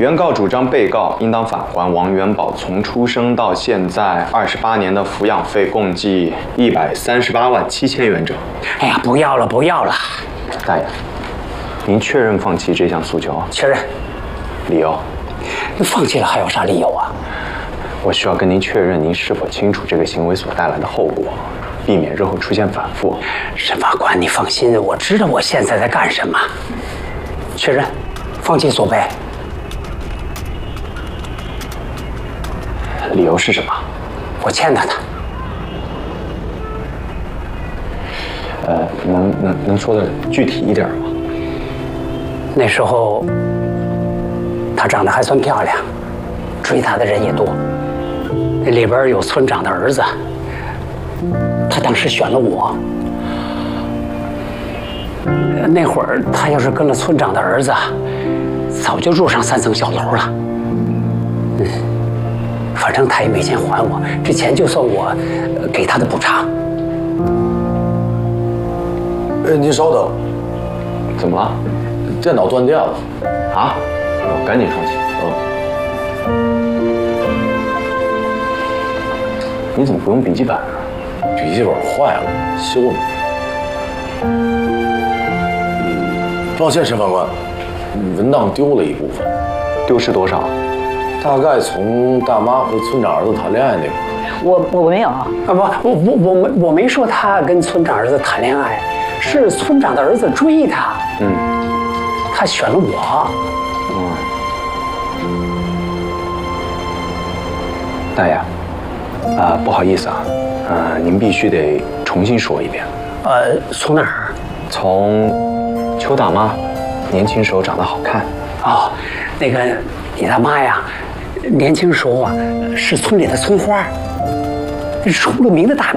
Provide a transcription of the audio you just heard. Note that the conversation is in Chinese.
原告主张被告应当返还王元宝从出生到现在28年的抚养费共计138万7千元整。 哎呀，不要了，不要了。 大爷，您确认放弃这项诉求？ 确认。 理由？ 放弃了还有啥理由啊？ 我需要跟您确认您是否清楚这个行为所带来的后果，避免日后出现反复。 审法官，你放心，我知道我现在在干什么。确认，放弃索赔。 理由是什么？ 我欠他的。 能说的具体一点吗？ 那时候她长得还算漂亮，追她的人也多。那里边有村长的儿子，他当时选了我。那会儿他要是跟了村长的儿子，早就住上3层小楼了。反正他也没钱还我，这钱就算我给他的补偿。 您稍等， 怎么了？ 电脑断电了。 啊？赶紧重启。你怎么不用笔记本啊？ 笔记本坏了，修呢。抱歉，审法官，文档丢了一部分。 丢失多少？ 大概从大妈和村长儿子谈恋爱那会儿。 我没有啊不，我没说他跟村长儿子谈恋爱，是村长的儿子追他。他选了我。 大爷，不好意思啊，您必须得重新说一遍。 从哪儿？ 从邱大妈年轻时候长得好看。 哦，那个你大妈呀，年轻时候啊是村里的村花，出了名的大